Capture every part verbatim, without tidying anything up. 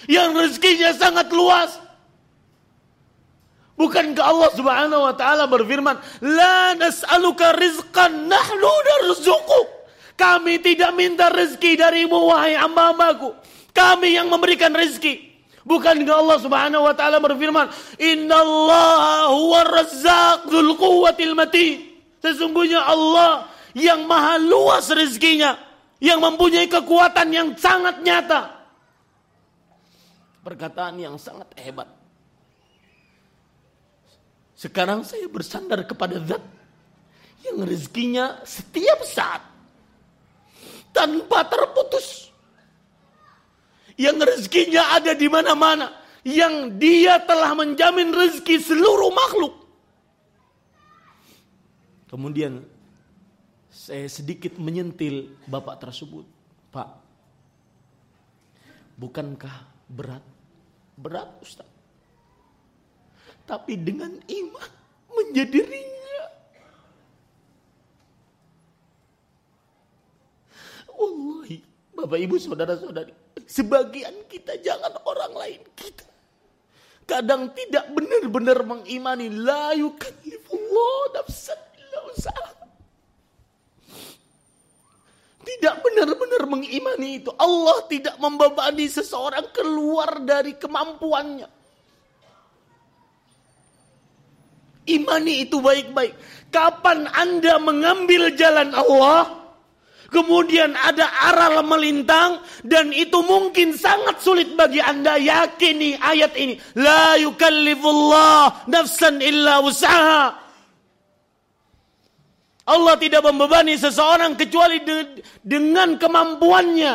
yang rezekinya sangat luas. Bukankah Allah Subhanahu wa taala berfirman, "La nas'aluka rizqan, nahnu narzuquk." Kami tidak minta rezeki darimu wahai hamba-hambaku. Kami yang memberikan rezeki. Bukankah Allah Subhanahu wa taala berfirman, "Innallaha huwar razzaq dzul quwwatil matin." Sesungguhnya Allah yang maha luas rezekinya, yang mempunyai kekuatan yang sangat nyata. Perkataan yang sangat hebat. Sekarang saya bersandar kepada Zat yang rezekinya setiap saat tanpa terputus, yang rezekinya ada di mana-mana, yang Dia telah menjamin rezeki seluruh makhluk. Kemudian saya sedikit menyentil bapak tersebut, "Pak, bukankah berat?" "Berat, Ustaz. Tapi dengan iman menjadi ringan." Wallahi, Bapak Ibu saudara-saudari, sebagian kita, jangan orang lain, kita kadang tidak benar-benar mengimani la yukallifullahu nafsan illa wus'aha. Tidak benar-benar mengimani itu. Allah tidak membebani seseorang keluar dari kemampuannya. Imani itu baik-baik. Kapan Anda mengambil jalan Allah, kemudian ada aral melintang, dan itu mungkin sangat sulit bagi Anda, yakini ayat ini. La yukallifullah nafsan illa wus'aha. Allah tidak membebani seseorang kecuali de- dengan kemampuannya.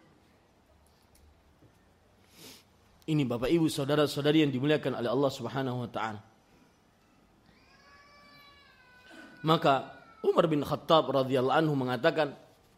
Ini Bapak Ibu saudara-saudari yang dimuliakan oleh Allah Subhanahu wa taala. Maka Umar bin Khattab radhiyallahu anhu mengatakan,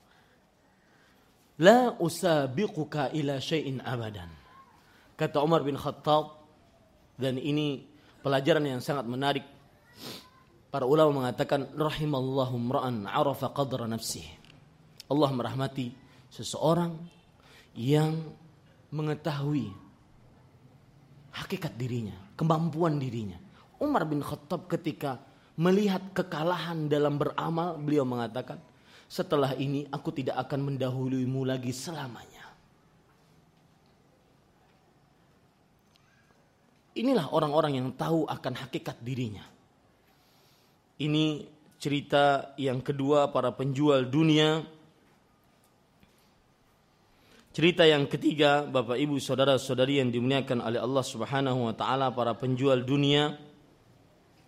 "La usabiquka ila syai'in abadan." Kata Umar bin Khattab, dan ini pelajaran yang sangat menarik. Para ulama mengatakan, rahimallahu mra'an arafa qadra nafsihi. Allah merahmati seseorang yang mengetahui hakikat dirinya, kemampuan dirinya. Umar bin Khattab ketika melihat kekalahan dalam beramal, beliau mengatakan, "Setelah ini aku tidak akan mendahuluimu lagi selamanya." Inilah orang-orang yang tahu akan hakikat dirinya. Ini cerita yang kedua para penjual dunia. Cerita yang ketiga, Bapak Ibu saudara-saudari yang dimuliakan oleh Allah Subhanahu wa taala, para penjual dunia.